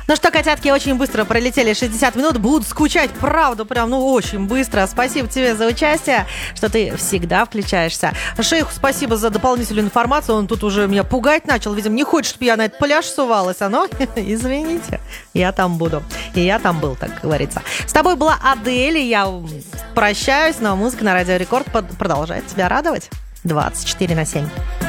Ну что, котятки, очень быстро пролетели 60 минут. Будут скучать, правда, прям, очень быстро. Спасибо тебе за участие, что ты всегда включаешься. Шейху спасибо за дополнительную информацию. Он тут уже меня пугать начал. Видимо, не хочет, чтобы я на этот пляж сувалась. Извините, я там буду. И я там был, так говорится. С тобой была Адель, и я прощаюсь, но музыка на Радио Рекорд продолжает тебя радовать. 24/7.